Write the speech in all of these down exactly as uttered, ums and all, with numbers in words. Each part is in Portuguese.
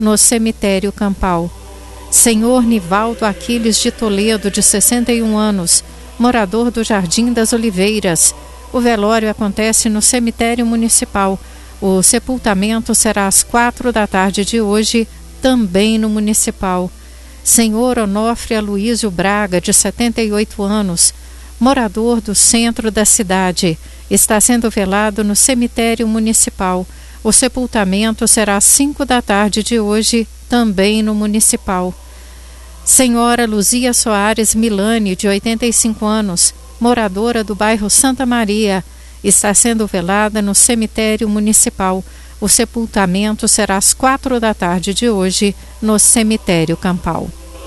no cemitério Campal. Senhor Nivaldo Aquiles de Toledo, de sessenta e um anos, morador do Jardim das Oliveiras. O velório acontece no cemitério municipal. O sepultamento será às quatro da tarde de hoje, também no municipal. Senhor Onofre Aloísio Braga, de setenta e oito anos, morador do centro da cidade, está sendo velado no cemitério municipal. O sepultamento será às cinco da tarde de hoje, também no municipal. Senhora Luzia Soares Milani, de oitenta e cinco anos, moradora do bairro Santa Maria, está sendo velada no cemitério municipal. O sepultamento será às quatro da tarde de hoje, no cemitério Campal.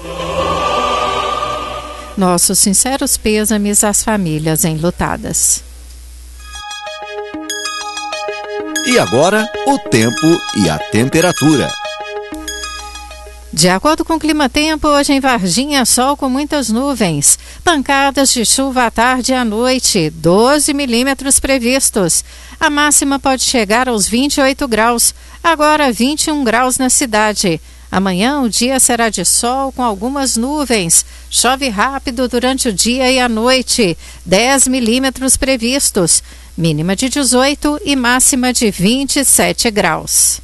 Nossos sinceros pêsames às famílias enlutadas. E agora, o tempo e a temperatura. De acordo com o Climatempo, hoje em Varginha, sol com muitas nuvens. Pancadas de chuva à tarde e à noite, doze milímetros previstos. A máxima pode chegar aos vinte e oito graus, agora vinte e um graus na cidade. Amanhã o dia será de sol com algumas nuvens. Chove rápido durante o dia e a noite, dez milímetros previstos. Mínima de dezoito e máxima de vinte e sete graus.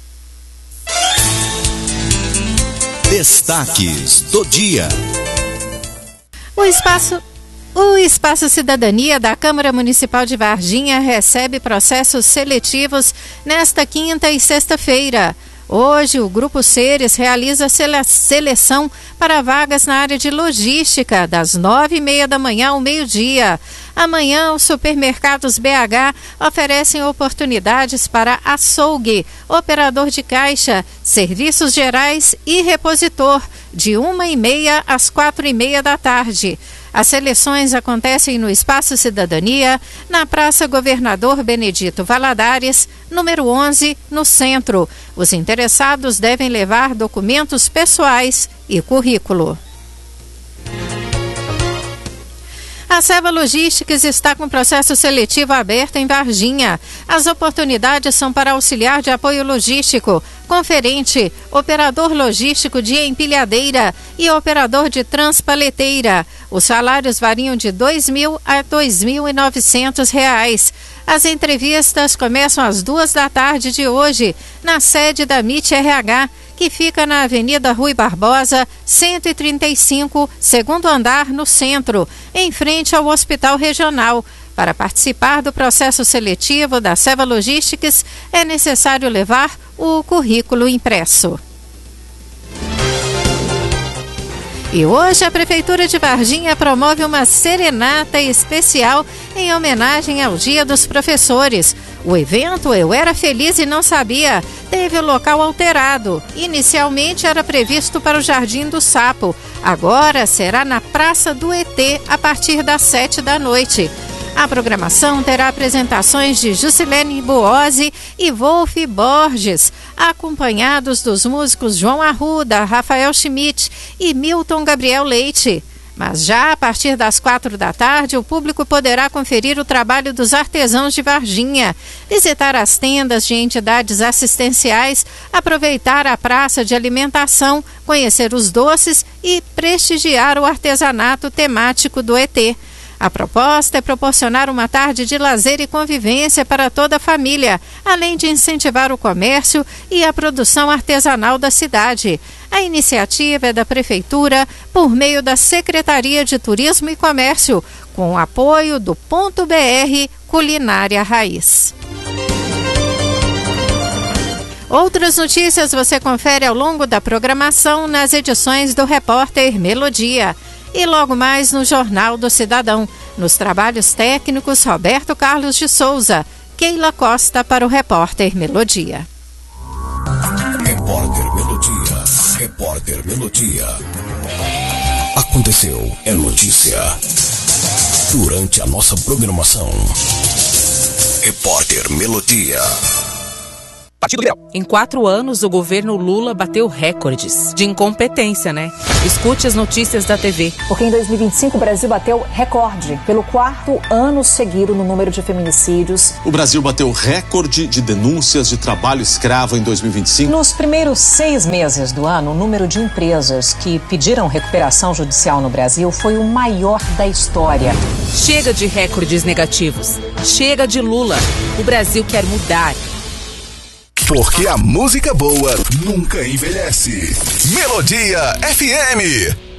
Destaques do dia. O espaço, o Espaço Cidadania da Câmara Municipal de Varginha recebe processos seletivos nesta quinta e sexta-feira. Hoje, o Grupo Ceres realiza a seleção para vagas na área de logística, das nove e meia da manhã ao meio-dia. Amanhã, os supermercados B H oferecem oportunidades para açougue, operador de caixa, serviços gerais e repositor, de uma e meia às quatro e meia da tarde. As seleções acontecem no Espaço Cidadania, na Praça Governador Benedito Valadares, número onze, no centro. Os interessados devem levar documentos pessoais e currículo. A Seva Logísticas está com processo seletivo aberto em Varginha. As oportunidades são para auxiliar de apoio logístico, conferente, operador logístico de empilhadeira e operador de transpaleteira. Os salários variam de dois mil a dois mil e novecentos reais. As entrevistas começam às duas da tarde de hoje, na sede da M I T R H, que fica na Avenida Rui Barbosa, cento e trinta e cinco, segundo andar, no centro, em frente ao Hospital Regional. Para participar do processo seletivo da Seva Logísticas, é necessário levar o currículo impresso. E hoje a Prefeitura de Varginha promove uma serenata especial em homenagem ao Dia dos Professores. O evento Eu Era Feliz e Não Sabia teve o local alterado. Inicialmente era previsto para o Jardim do Sapo. Agora será na Praça do E T a partir das sete da noite. A programação terá apresentações de Juscelene Buozzi e Wolf Borges, acompanhados dos músicos João Arruda, Rafael Schmidt e Milton Gabriel Leite. Mas já a partir das quatro da tarde, o público poderá conferir o trabalho dos artesãos de Varginha, visitar as tendas de entidades assistenciais, aproveitar a praça de alimentação, conhecer os doces e prestigiar o artesanato temático do E T. A proposta é proporcionar uma tarde de lazer e convivência para toda a família, além de incentivar o comércio e a produção artesanal da cidade. A iniciativa é da Prefeitura por meio da Secretaria de Turismo e Comércio, com o apoio do Ponto B R Culinária Raiz. Outras notícias você confere ao longo da programação nas edições do Repórter Melodia. E logo mais no Jornal do Cidadão. Nos trabalhos técnicos, Roberto Carlos de Souza, Keila Costa para o Repórter Melodia. Repórter Melodia. Repórter Melodia. Aconteceu, é notícia. Durante a nossa programação. Repórter Melodia. Partido Liberal. Em quatro anos, o governo Lula bateu recordes de incompetência, né? Escute as notícias da T V. Porque em dois mil e vinte e cinco o Brasil bateu recorde pelo quarto ano seguido no número de feminicídios. O Brasil bateu recorde de denúncias de trabalho escravo em dois mil e vinte e cinco. Nos primeiros seis meses do ano, o número de empresas que pediram recuperação judicial no Brasil foi o maior da história. Chega de recordes negativos. Chega de Lula. O Brasil quer mudar. Porque a música boa nunca envelhece. Melodia F M.